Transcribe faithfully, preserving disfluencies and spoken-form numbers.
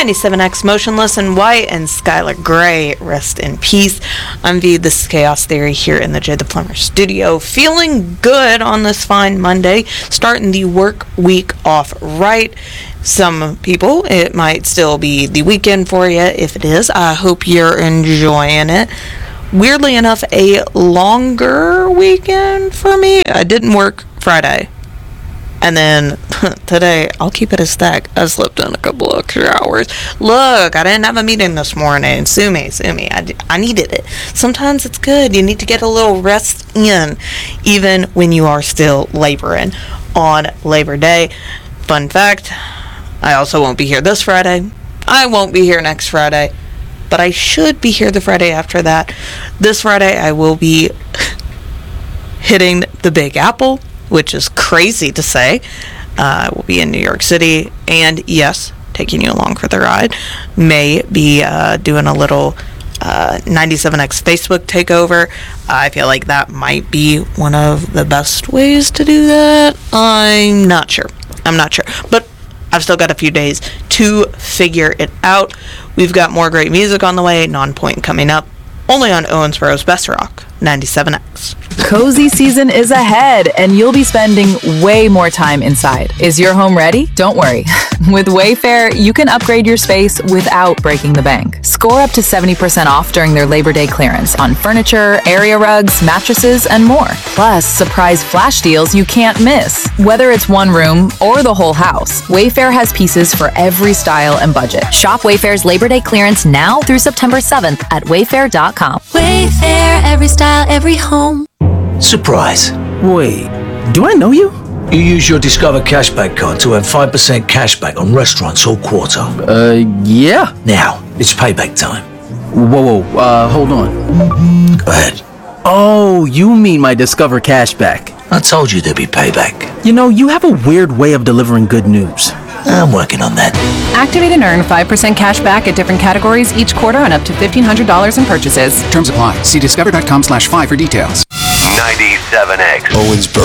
ninety-seven X Motionless in White and Skylar Grey, rest in peace. I'm V, this is Chaos Theory here in the Jay the Plumber studio. Feeling good on this fine Monday, starting the work week off right. Some people, it might still be the weekend for you. If it is, I hope you're enjoying it. Weirdly enough, a longer weekend for me. I didn't work Friday. And then today, I'll keep it a stack. I slept in a couple of extra hours. Look, I didn't have a meeting this morning. Sue me, sue me. I, I needed it. Sometimes it's good. You need to get a little rest in, even when you are still laboring on Labor Day. Fun fact, I also won't be here this Friday. I won't be here next Friday. But I should be here the Friday after that. This Friday, I will be hitting the Big Apple, which is crazy to say. Uh, we'll be in New York City, and yes, taking you along for the ride. May be uh, doing a little uh, ninety-seven X Facebook takeover. I feel like that might be one of the best ways to do that. I'm not sure. I'm not sure. But I've still got a few days to figure it out. We've got more great music on the way. Non-Point coming up. Only on Owensboro's Best Rock, ninety-seven X. Cozy season is ahead, and you'll be spending way more time inside. Is your home ready? Don't worry. With Wayfair, you can upgrade your space without breaking the bank. Score up to seventy percent off during their Labor Day clearance on furniture, area rugs, mattresses, and more. Plus, surprise flash deals you can't miss. Whether it's one room or the whole house, Wayfair has pieces for every style and budget. Shop Wayfair's Labor Day clearance now through September seventh at wayfair dot com. Wayfair, every style, every home. Surprise. Wait, do I know you? You use your Discover Cashback card to earn five percent cashback on restaurants all quarter. Uh, yeah. Now, it's payback time. Whoa, whoa, uh, hold on. Go ahead. Oh, you mean my Discover Cashback. I told you there'd be payback. You know, you have a weird way of delivering good news. I'm working on that. Activate and earn five percent cash back at different categories each quarter on up to fifteen hundred dollars in purchases. Terms apply. See discover dot com slash five for details. ninety-seven X. Owensboro.